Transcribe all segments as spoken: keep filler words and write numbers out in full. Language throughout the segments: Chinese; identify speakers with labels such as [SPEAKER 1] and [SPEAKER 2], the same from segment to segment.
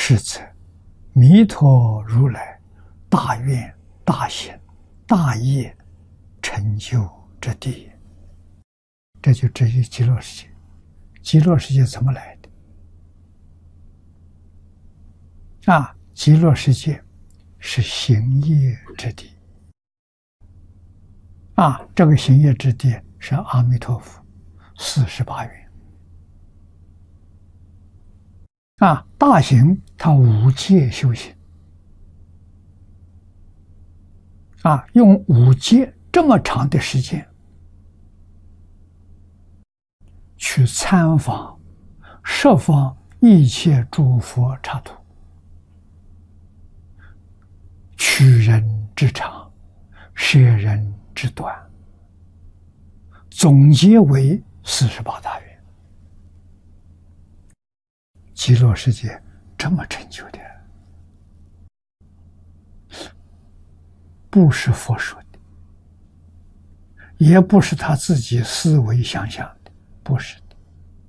[SPEAKER 1] 是则弥陀如来大愿大行大业成就之地。这就至于极乐世界。极乐世界怎么来的？啊，极乐世界是行业之地。啊，这个行业之地是阿弥陀佛四十八愿。啊，大行他五戒修行。啊，用五戒这么长的时间去参访十方一切诸佛刹土，取人之长，舍人之短，总结为四十八大愿。极乐世界这么成就的，不是佛说的，也不是他自己思维想象的，不是的。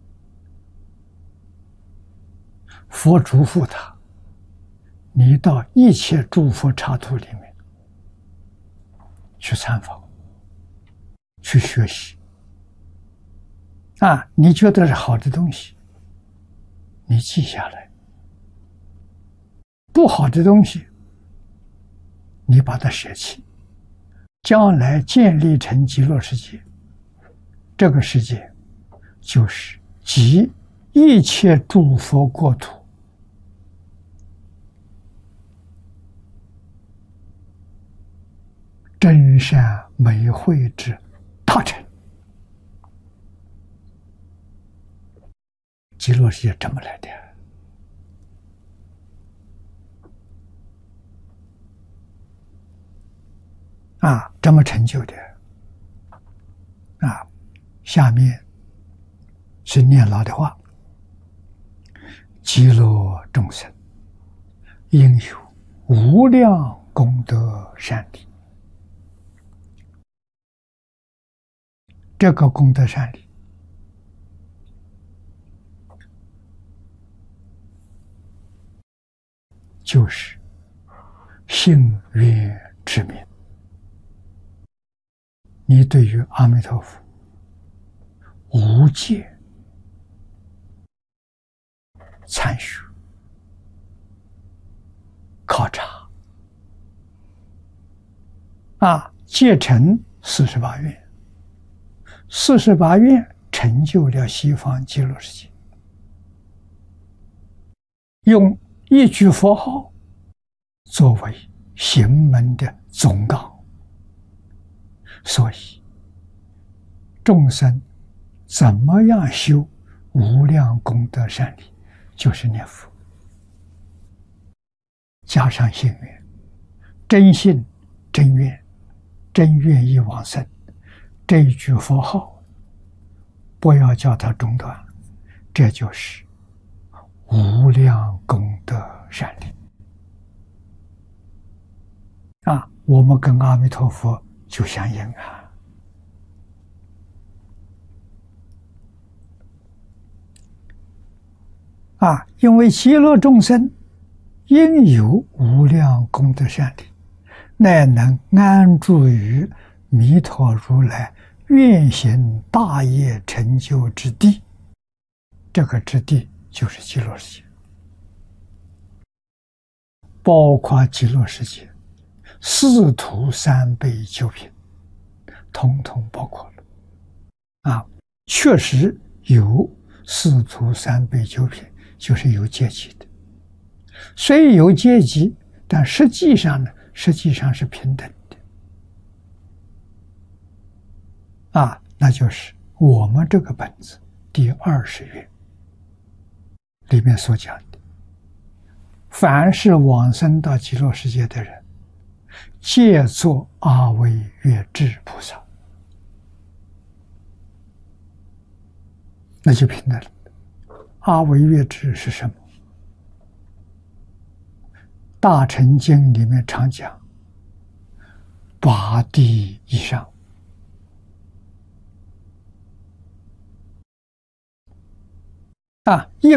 [SPEAKER 1] 佛嘱咐他，你到一切诸佛刹土里面去参访，去学习。啊，你觉得是好的东西，你记下来；不好的东西，你把它舍弃。将来建立成极乐世界，这个世界就是集一切诸佛国土真善美慧之大成。极乐世界这么来的。啊，这么成就的。啊，下面是念老的话：极乐众生应有无量功德善力。这个功德善力就是信愿之名。你对于阿弥陀佛无戒参学考察，啊，戒成四十八愿，四十八愿成就了西方极乐世界。用一句佛号作为行门的总纲，所以众生怎么样修无量功德善力，就是念佛，加上信愿，真信真愿，真愿意往生，这一句佛号不要叫它中断，这就是无量功德善力。啊，我们跟阿弥陀佛就相应啊！啊，因为极乐众生应有无量功德善力，乃能安住于弥陀如来愿行大业成就之地。这个之地就是极乐世界，包括极乐世界四土三辈九品，统统包括了。啊，确实有四土三辈九品，就是有阶级的。虽有阶级，但实际上呢，实际上是平等的。啊，那就是我们这个本子第二十页里面所讲的：凡是往生到极乐世界的人，皆作阿惟越致菩萨，那就平等了。阿惟越致是什么？大乘经里面常讲八地以上。啊，一